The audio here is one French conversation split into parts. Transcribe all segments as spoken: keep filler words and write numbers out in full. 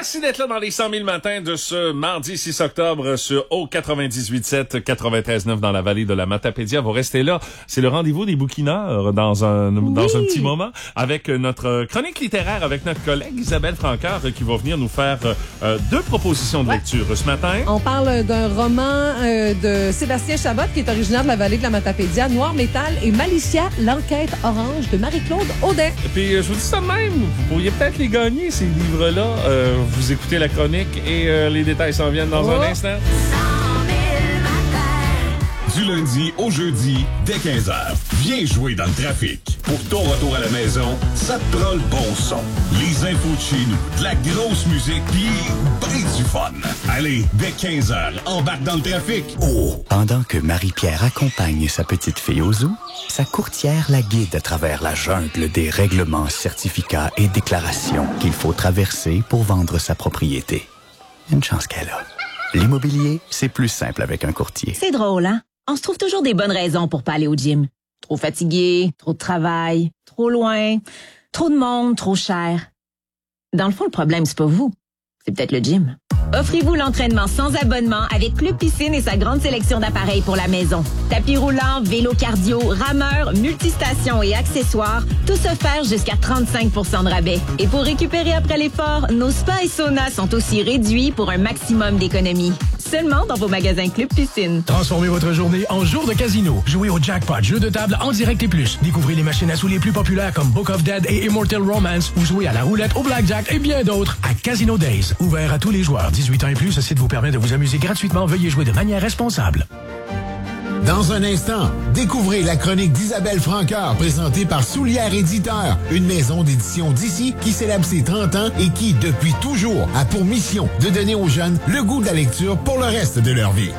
Merci d'être là dans les cent mille matins de ce mardi six octobre sur O quatre-vingt-dix-huit sept, quatre-vingt-treize neuf dans la vallée de la Matapédia. Vous restez là. C'est le rendez-vous des bouquineurs dans un, oui. dans un petit moment avec notre chronique littéraire avec notre collègue Isabelle Francoeur qui va venir nous faire euh, deux propositions de ouais. lecture ce matin. On parle d'un roman euh, de Sébastien Chabot qui est originaire de la vallée de la Matapédia, Noir Métal et Malicia, l'enquête orange de Marie-Claude Audet. Et puis je vous dis ça de même, vous pourriez peut-être les gagner ces livres-là. Euh, vous écoutez la chronique et euh, les détails s'en viennent dans oh. un instant. Du lundi au jeudi, dès quinze heures. Viens jouer dans le trafic. Pour ton retour à la maison, ça te prend le bon son. Les infos de chez nous, de la grosse musique, puis ben du fun. Allez, dès quinze heures, embarque dans le trafic. Oh! Pendant que Marie-Pierre accompagne sa petite fille au zoo, sa courtière la guide à travers la jungle des règlements, certificats et déclarations qu'il faut traverser pour vendre sa propriété. Une chance qu'elle a. L'immobilier, c'est plus simple avec un courtier. C'est drôle, hein? On se trouve toujours des bonnes raisons pour pas aller au gym. Trop fatigué, trop de travail, trop loin, trop de monde, trop cher. Dans le fond, le problème, c'est pas vous. C'est peut-être le gym. Offrez-vous l'entraînement sans abonnement avec Club Piscine et sa grande sélection d'appareils pour la maison. Tapis roulant, vélo cardio, rameur, multistations et accessoires, tous offerts jusqu'à trente-cinq pour cent de rabais. Et pour récupérer après l'effort, nos spas et saunas sont aussi réduits pour un maximum d'économie. Seulement dans vos magasins Club Piscine. Transformez votre journée en jour de casino. Jouez au jackpot, jeu de table en direct et plus. Découvrez les machines à sous les plus populaires comme Book of Dead et Immortal Romance ou jouez à la roulette, au blackjack et bien d'autres à Casino Days. Ouvert à tous les joueurs. dix-huit ans et plus, ce site vous permet de vous amuser gratuitement. Veuillez jouer de manière responsable. Dans un instant, découvrez la chronique d'Isabelle Francoeur présentée par Soulière Éditeur, une maison d'édition d'ici qui célèbre ses trente ans et qui, depuis toujours, a pour mission de donner aux jeunes le goût de la lecture pour le reste de leur vie.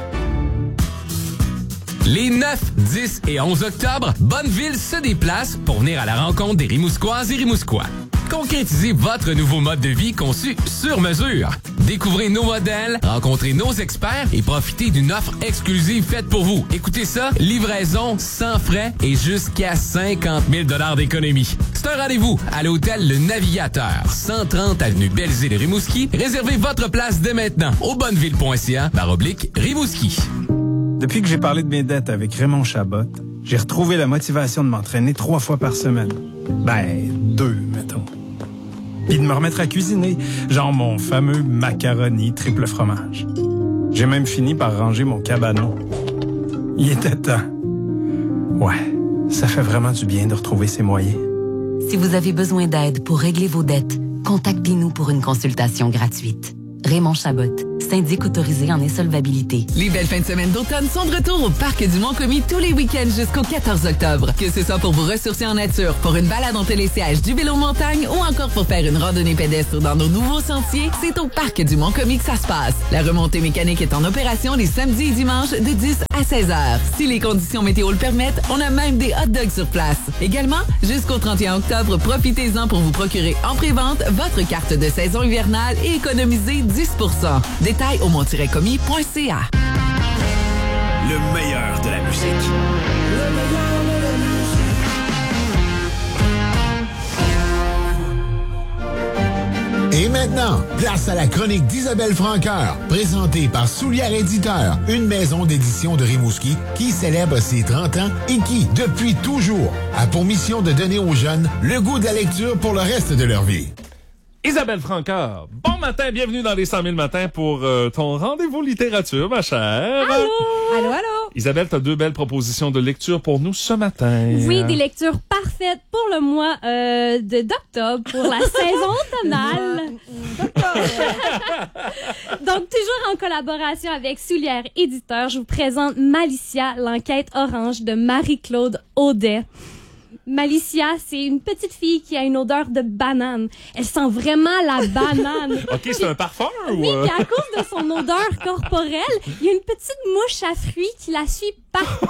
Les neuf, dix et onze octobre, Bonneville se déplace pour venir à la rencontre des Rimousquoises et Rimousquois. Concrétisez votre nouveau mode de vie conçu sur mesure. Découvrez nos modèles, rencontrez nos experts et profitez d'une offre exclusive faite pour vous. Écoutez ça, livraison sans frais et jusqu'à cinquante mille dollars d'économie. C'est un rendez-vous à l'hôtel Le Navigateur, cent trente avenue Belle-Île-Rimouski. Réservez votre place dès maintenant au bonneville point c a barre oblique Rimouski. Depuis que j'ai parlé de mes dettes avec Raymond Chabot, j'ai retrouvé la motivation de m'entraîner trois fois par semaine. Ben, deux, mettons. Puis de me remettre à cuisiner, genre mon fameux macaroni triple fromage. J'ai même fini par ranger mon cabanon. Il était temps. Ouais, ça fait vraiment du bien de retrouver ses moyens. Si vous avez besoin d'aide pour régler vos dettes, contactez-nous pour une consultation gratuite. Raymond Chabot, syndic autorisé en insolvabilité. Les belles fins de semaine d'automne sont de retour au Parc du Mont-Commis tous les week-ends jusqu'au quatorze octobre. Que ce soit pour vous ressourcer en nature, pour une balade en télésiège du vélo montagne ou encore pour faire une randonnée pédestre dans nos nouveaux sentiers, c'est au Parc du Mont-Commis que ça se passe. La remontée mécanique est en opération les samedis et dimanches de dix à seize heures. Si les conditions météo le permettent, on a même des hot dogs sur place. Également, jusqu'au trente et un octobre, profitez-en pour vous procurer en pré-vente votre carte de saison hivernale et économiser dix pour cent. Détails au mont tiret commis point c a. Le meilleur de la musique. Le meilleur de la musique. Et maintenant, place à la chronique d'Isabelle Francoeur, présentée par Soulière Éditeur, une maison d'édition de Rimouski qui célèbre ses trente ans et qui, depuis toujours, a pour mission de donner aux jeunes le goût de la lecture pour le reste de leur vie. Isabelle Francoeur, bon matin, bienvenue dans les cent mille matins pour euh, ton rendez-vous littérature, ma chère. Allô? Allô, allô? Isabelle, t'as deux belles propositions de lecture pour nous ce matin. Oui, des lectures parfaites pour le mois euh, de d'octobre, pour la saison automnale. Donc, toujours en collaboration avec Soulière Éditeur, je vous présente Malicia, l'enquête orange de Marie-Claude Audet. Malicia, c'est une petite fille qui a une odeur de banane. Elle sent vraiment la banane. OK, c'est un parfum ou... Oui, puis à cause de son odeur corporelle, il y a une petite mouche à fruits qui la suit partout.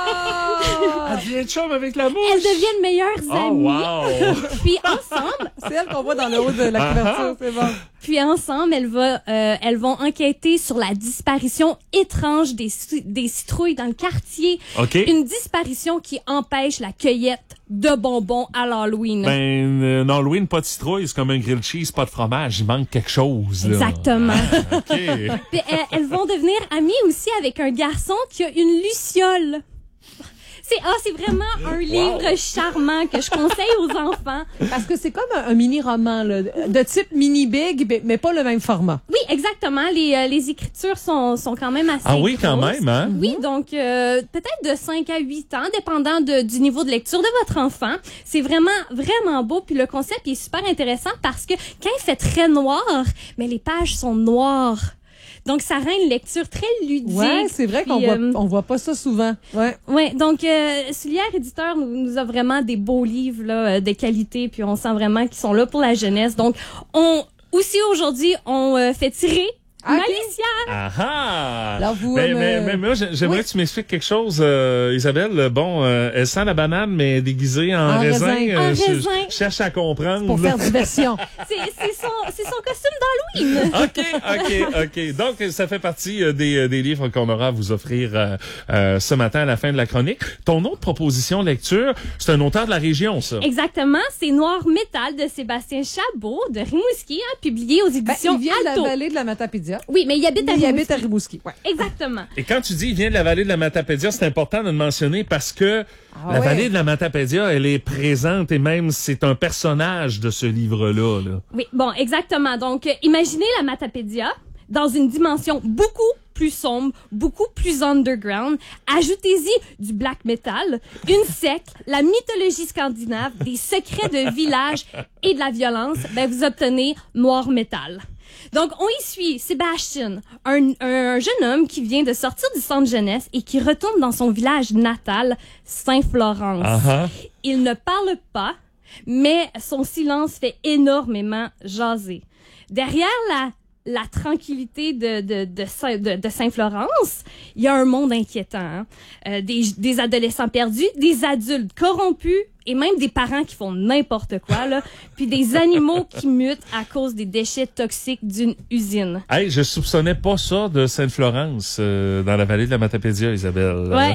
Oh! Elle devient chum avec la mouche. Elles deviennent meilleures Oh, amies. wow. Puis ensemble, C'est elle qu'on voit dans le haut de la couverture, c'est bon. puis ensemble, elles, va, euh, elles vont enquêter sur la disparition étrange des, des citrouilles dans le quartier. OK. Une disparition qui empêche la cueillette de bonbons à l'Halloween. Ben, euh, non, Halloween, pas de citrouille, c'est comme un grilled cheese, pas de fromage. Il manque quelque chose, là. Exactement. OK. Puis elles, elles vont devenir amies aussi avec un garçon qui a une luciole. C'est ah, c'est vraiment un livre wow. charmant que je conseille aux enfants. Parce que c'est comme un, un mini-roman, là, de type mini-big, mais, mais pas le même format. Oui, exactement. Les, euh, les écritures sont, sont quand même assez Ah oui, grosses. quand même, hein? Oui, donc euh, peut-être de cinq à huit ans, dépendant de, du niveau de lecture de votre enfant. C'est vraiment, vraiment beau. Puis le concept est super intéressant parce que quand il fait très noir, mais les pages sont noires. Donc, ça rend une lecture très ludique. Ouais, c'est vrai qu'on puis, voit, euh, on voit pas ça souvent. Ouais. Ouais, donc euh, Soulière Éditeur nous, nous a vraiment des beaux livres là, de qualité, puis on sent vraiment qu'ils sont là pour la jeunesse. Donc, on aussi aujourd'hui, on euh, fait tirer Okay. Malicia. Ah ah! Alors vous, mais, euh, mais, mais moi, j'aimerais oui. que tu m'expliques quelque chose, euh, Isabelle. Bon, euh, elle sent la banane, mais déguisée en, en raisin. raisin. Euh, en je, raisin. Je cherche à comprendre. Pour faire diversion. C'est, c'est, son, c'est son costume d'Halloween. OK, OK, OK. Donc, ça fait partie euh, des, des livres qu'on aura à vous offrir euh, euh, ce matin à la fin de la chronique. Ton autre proposition de lecture, c'est un auteur de la région, ça. Exactement. C'est Noir Métal de Sébastien Chabot de Rimouski, hein, publié aux éditions ben, il vient Alto. de la vallée de la Matapédia. Oui, mais il habite à Il Rimouski. habite à Rimouski, ouais. Exactement. Et quand tu dis il vient de la vallée de la Matapédia, c'est important de le mentionner parce que ah la ouais. vallée de la Matapédia, elle est présente et même c'est un personnage de ce livre-là. Là. Oui, bon, exactement. Donc, euh, imaginez la Matapédia dans une dimension beaucoup plus sombre, beaucoup plus underground. Ajoutez-y du black metal, une secte, la mythologie scandinave, des secrets de village et de la violence. Ben, vous obtenez Noir Métal. Donc, on y suit Sébastien, un, un jeune homme qui vient de sortir du centre jeunesse et qui retourne dans son village natal, Saint-Florence. Uh-huh. Il ne parle pas, mais son silence fait énormément jaser. Derrière la la tranquillité de, de, de, Saint, de, de Saint-Florence, il y a un monde inquiétant. Hein? Euh, des, des adolescents perdus, des adultes corrompus et même des parents qui font n'importe quoi, là, puis des animaux qui mutent à cause des déchets toxiques d'une usine. Hey, je soupçonnais pas ça de Sainte-Florence, euh, dans la vallée de la Matapédia, Isabelle. Ouais.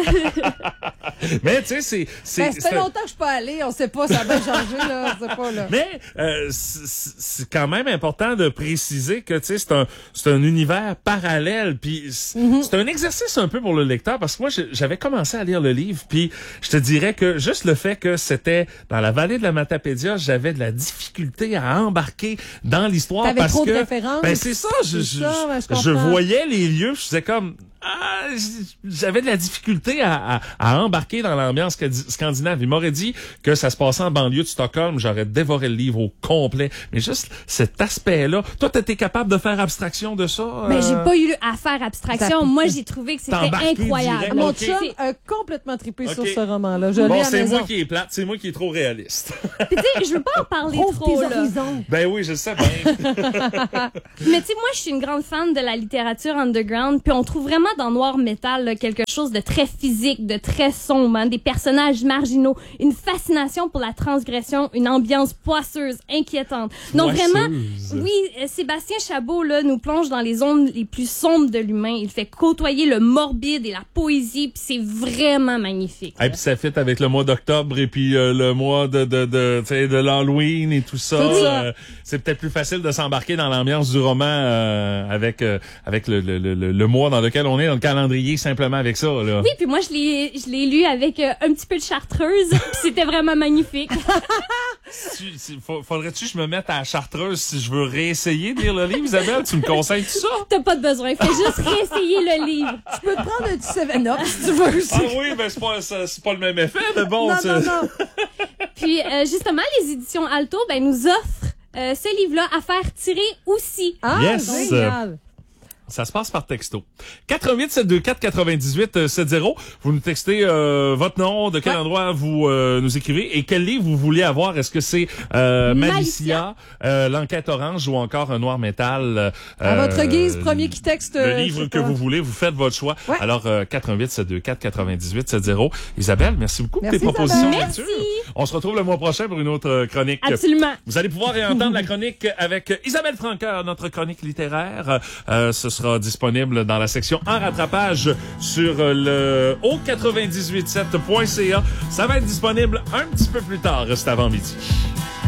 Mais tu sais, c'est... c'est ben, ça fait longtemps que je suis pas allée, on sait pas, ça a bien changé, là, on sait pas, là. Mais euh, c'est quand même important de préciser que, tu sais, c'est un, c'est un univers parallèle, puis mm-hmm. c'est un exercice un peu pour le lecteur, parce que moi, j'avais commencé à lire le livre, puis je te dirais que juste le fait que c'était dans la vallée de la Matapédia, j'avais de la difficulté à embarquer dans l'histoire parce trop que de références. Ben c'est ça, je, c'est je, ça, ben, je, je voyais les lieux, je faisais comme ah, j'avais de la difficulté à, à, à embarquer dans l'ambiance scandinave. Il m'aurait dit que ça se passait en banlieue de Stockholm, j'aurais dévoré le livre au complet. Mais juste cet aspect-là, toi, t'étais capable de faire abstraction de ça? Mais euh... j'ai pas eu à faire abstraction. Ça... Moi, j'ai trouvé que c'était incroyable. Direct, Mon okay. chum a complètement trippé okay. sur ce roman-là. Je bon, l'ai à c'est maison. moi qui est plate, c'est moi qui est trop réaliste. Puis tu sais, je veux pas en parler Ouvre trop, tes là. horizons. Ben oui, je sais bien. Mais tu sais, moi, je suis une grande fan de la littérature underground, puis on trouve vraiment dans Noir Métal là, quelque chose de très physique, de très sombre, hein, des personnages marginaux, une fascination pour la transgression, une ambiance poisseuse, inquiétante. Donc poisseuse. Vraiment, oui, Sébastien Chabot là nous plonge dans les zones les plus sombres de l'humain. Il fait côtoyer le morbide et la poésie, puis c'est vraiment magnifique. Et puis ça fit avec le mois d'octobre et puis euh, le mois de de de tu sais de l'Halloween et tout ça. Oui. Euh, c'est peut-être plus facile de s'embarquer dans l'ambiance du roman euh, avec euh, avec le, le le le mois dans lequel on est dans le calendrier simplement avec ça là. Oui, puis moi je l'ai je l'ai lu avec euh, un petit peu de chartreuse, puis c'était vraiment magnifique. tu, tu, faudrait-tu que je me mette à la chartreuse si je veux réessayer de lire le livre, Isabelle? Tu me conseilles tout ça? T'as pas de besoin, fais juste réessayer le livre. Tu peux te prendre un petit seven up si tu veux. Ah oui, ben c'est pas c'est pas le même effet, mais bon. Non, non, non. Puis euh, justement, les éditions Alto ben nous offrent euh, ce livre-là à faire tirer aussi. Ah, yes. génial. Ça se passe par texto. quatre un huit sept deux quatre quatre-vingt-dix-huit soixante. Vous nous textez euh, votre nom, de quel ouais. endroit vous euh, nous écrivez et quel livre vous voulez avoir. Est-ce que c'est euh, Malicia, Malicia euh, l'enquête orange ou encore un Noir Métal? Euh, à votre guise, premier qui texte. Le euh, livre que pas. vous voulez, vous faites votre choix. Ouais. Alors, euh, quatre un huit sept deux quatre quatre-vingt-dix-huit soixante. Isabelle, merci beaucoup merci pour tes propositions. Merci. On se retrouve le mois prochain pour une autre chronique. Absolument. Vous allez pouvoir réentendre la chronique avec Isabelle Franqueur, notre chronique littéraire. Euh, ce sera disponible dans la section en rattrapage sur le au quatre-vingt-dix-huit sept point c a. Ça va être disponible un petit peu plus tard, juste avant midi.